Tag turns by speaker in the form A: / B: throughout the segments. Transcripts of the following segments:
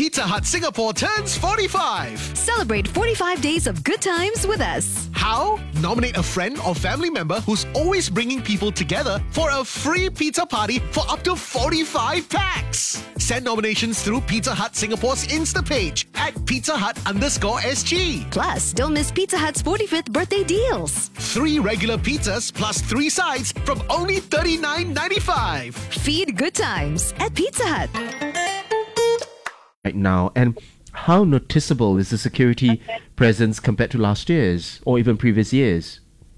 A: Pizza Hut Singapore turns 45.
B: Celebrate 45 days of good times with us.
A: How? Nominate a friend or family member who's always bringing people together for a free pizza party for up to 45 packs. Send nominations through Pizza Hut Singapore's Insta page at pizza hut_SG.
B: Plus, don't miss Pizza Hut's 45th birthday deals.
A: 3 regular pizzas plus 3 sides from only $39.95.
B: Feed good times at Pizza Hut.
C: Right now, and how noticeable is the security presence compared to last year's or even previous years?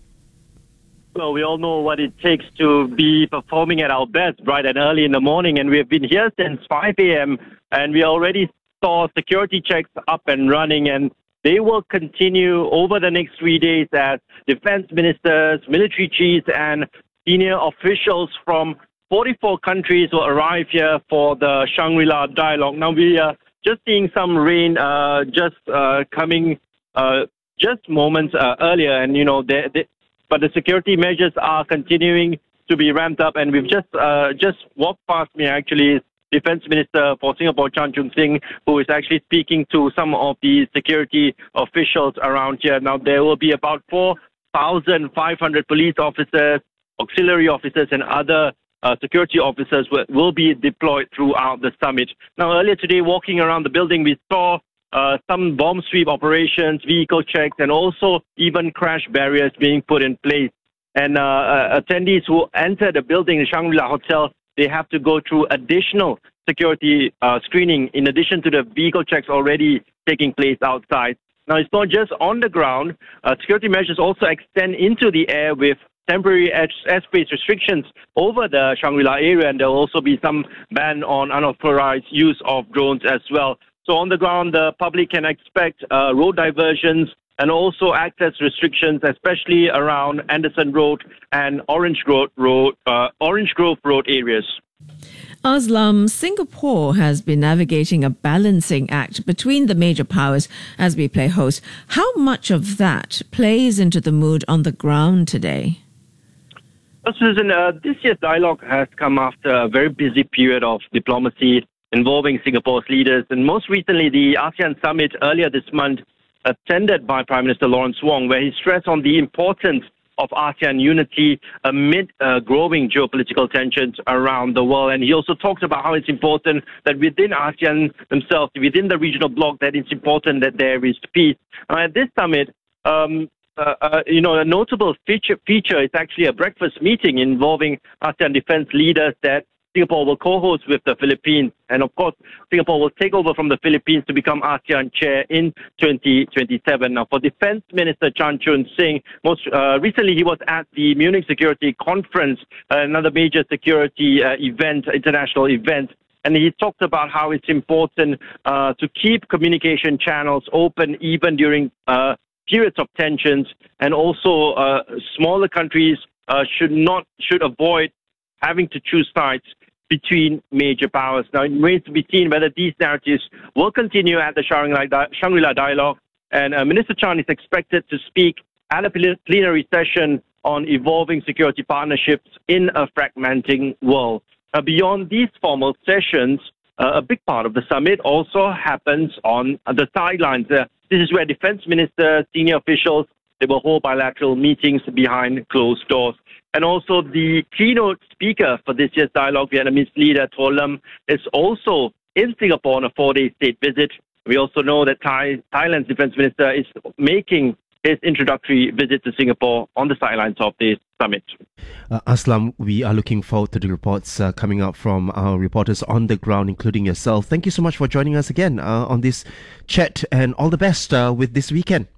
D: Well, we all know what it takes to be performing at our best bright and early in the morning, and we have been here since 5 a.m. and we already saw security checks up and running, and they will continue over the next 3 days as defense ministers, military chiefs, and senior officials from 44 countries will arrive here for the Shangri-La Dialogue. Now, we are just seeing some rain coming just moments earlier, and, but the security measures are continuing to be ramped up, and we've just walked past me, actually, Defense Minister for Singapore, Chan Chun Sing, who is actually speaking to some of the security officials around here. Now, there will be about 4,500 police officers, auxiliary officers, and other security officers will be deployed throughout the summit. Now, earlier today, walking around the building, we saw some bomb sweep operations, vehicle checks, and also even crash barriers being put in place. And attendees who enter the building, the Shangri-La Hotel, they have to go through additional security screening in addition to the vehicle checks already taking place outside. Now, it's not just on the ground. Security measures also extend into the air with temporary airspace restrictions over the Shangri-La area, and there will also be some ban on unauthorized use of drones as well. So on the ground, the public can expect road diversions and also access restrictions, especially around Anderson Road and Orange Grove Road areas.
E: Aslam, Singapore has been navigating a balancing act between the major powers as we play host. How much of that plays into the mood on the ground today?
D: Well, Susan, this year's dialogue has come after a very busy period of diplomacy involving Singapore's leaders, and most recently the ASEAN summit earlier this month, attended by Prime Minister Lawrence Wong, where he stressed on the importance of ASEAN unity amid growing geopolitical tensions around the world. And he also talked about how it's important that within ASEAN themselves, within the regional bloc, that it's important that there is peace. At this summit, a notable feature is actually a breakfast meeting involving ASEAN defense leaders that Singapore will co-host with the Philippines. And of course, Singapore will take over from the Philippines to become ASEAN chair in 2027. Now, for Defense Minister Chan Chun Sing, most recently he was at the Munich Security Conference, another major security international event. And he talked about how it's important to keep communication channels open even during periods of tensions, and also smaller countries should avoid having to choose sides between major powers. Now, it remains to be seen whether these narratives will continue at the Shangri-La Dialogue, and Minister Chan is expected to speak at a plenary session on evolving security partnerships in a fragmenting world. Beyond these formal sessions, a big part of the summit also happens on the sidelines. This is where defense ministers, senior officials, they will hold bilateral meetings behind closed doors. And also the keynote speaker for this year's dialogue, Vietnamese leader To Lam, is also in Singapore on a 4-day state visit. We also know that Thailand's defense minister is making his introductory visit to Singapore on the sidelines of this summit.
C: Aslam, we are looking forward to the reports coming out from our reporters on the ground, including yourself. Thank you so much for joining us again on this chat, and all the best with this weekend.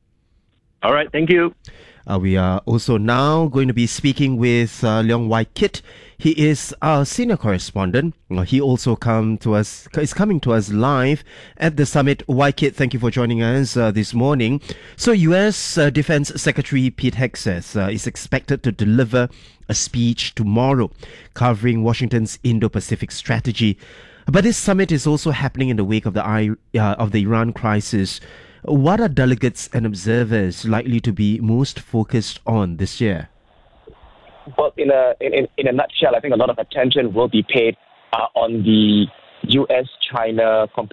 D: All right, thank you.
C: We are also now going to be speaking with Leong Wai Kit. He is our senior correspondent. He also is coming to us live at the summit. Wai Kit, thank you for joining us this morning. So, U.S. Defense Secretary Pete Hegseth is expected to deliver a speech tomorrow covering Washington's Indo-Pacific strategy. But this summit is also happening in the wake of the Iran crisis. What are delegates and observers likely to be most focused on this year?
F: Well, in a nutshell, I think a lot of attention will be paid on the U.S.-China